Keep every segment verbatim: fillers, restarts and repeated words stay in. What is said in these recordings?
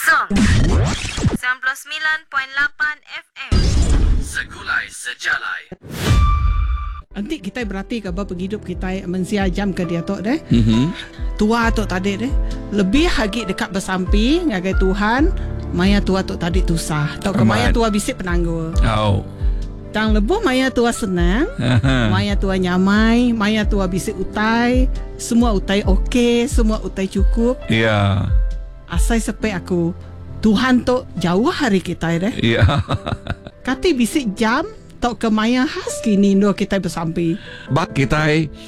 Kosong sembilan puluh sembilan perpuluhan lapan F M. Segulai sejalai. Nanti kita berarti ke apa hidup kita mensia jam ke dia tok deh. Mm-hmm. Tua tok tadi deh. Lebih hagi dekat bersampi ngagai Tuhan. Maya tua tok tadi tusah. Tok ke maya tua bisik penanggur. Oh. Tang lebuh maya tua senang. Maya tua nyamai, maya tua bisik utai. Semua utai okey, semua utai cukup. Ya. Yeah. Asai sampai aku Tuhan tok jauh hari kita deh. Ya. Yeah. Kati bisik jam tok ke maya khas kini ndo kita bersampi. Bak kita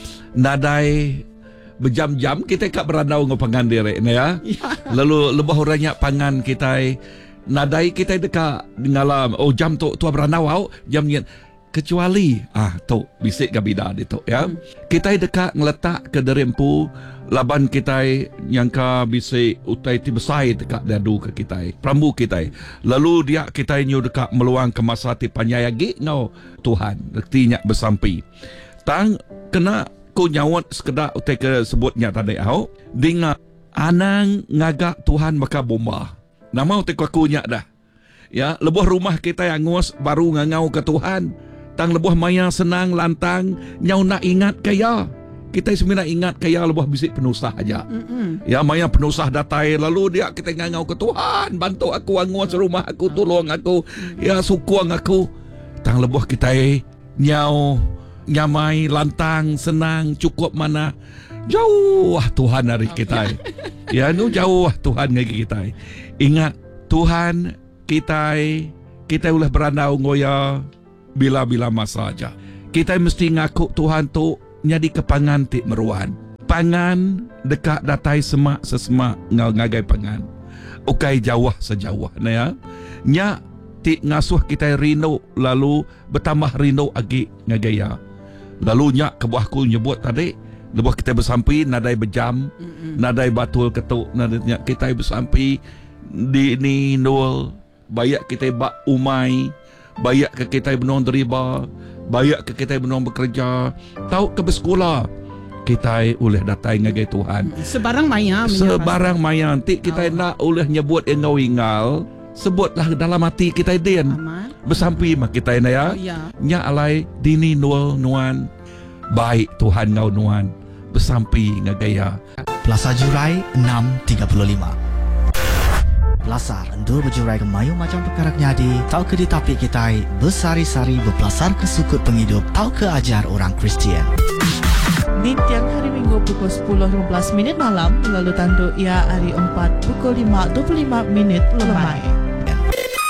nadai berjam-jam kita kat berandau ngopangan diri ya. Ya. Lalu lebah orangnya pangan kita nadai kita dekat ngalam oh jam tu tua berandau au jam ni kecuali ah tu bisik gabida itu ya. Hmm. Kita dekat ngeletak ke derempu laban kita yang ka bisik utai ti besai dekat dadu ke kita prambu kita lalu dia kita nyu dekat meluang ke masa ti panyayagi ngau Tuhan artinya bersampi tang kena ku nyawat sekedar utai ke sebutnya tadi au dinga anang ngagak Tuhan maka bomba nama utai ku nya dah ya lebuh rumah kita yang ngos baru ngangau ke Tuhan tang lebuh maya senang lantang nyau nak ingat kaya kita sebenarnya ingat kaya lebuh bisik penusah aja. Mm-mm. Ya maya penusah datai lalu dia kita ngangau ke Tuhan bantu aku angus rumah aku tolong aku ya sukuang aku tang lebuh kita nyau nyamai lantang senang cukup mana jauh Tuhan hari kita. Ya nu jauh Tuhan ngagi kita. Ingat Tuhan kita kita ulah berandau ngoya bila-bila masa aja. Kita mesti ngaku Tuhan tu nyadi kepangan ti meruan. Pangan dekat datai semak sesemak ngal ngagai pangan. Ukai jauh sejauh na ya. Nya ti ngasuh kita rino lalu bertambah rino agi ngagaya. Lalu nya kebuahku nyebut tadi lebuh kita bersampi nadai berjam, mm-mm. nadai batul ketuk nadai kita bersampi di ni nol bayak kita bak umai bayak ke kita benong deriba bayak ke kita benong bekerja tahu ke bersekolah kita oleh datai ngagai Tuhan sebarang maya sebarang maya nanti kita oh. nak oleh nyebut engau ingal sebutlah dalam hati kita din bersampi mak kita na ya oh, ya. Nya alai dini nual nuan baik Tuhan ngau nuan bersampi ngagaya Plaza Jurai enam tiga puluh lima Pelasar endur berjurai ke mayu macam perkara nyadi tau ke di tapi kita bersari-sari berpelasar ke sukut penghidup tau ke ajar orang Kristian. Di tiang hari Minggu pukul sepuluh lima belas minit malam lalu tanduk ia hari empat pukul lima dua puluh lima minit lemai.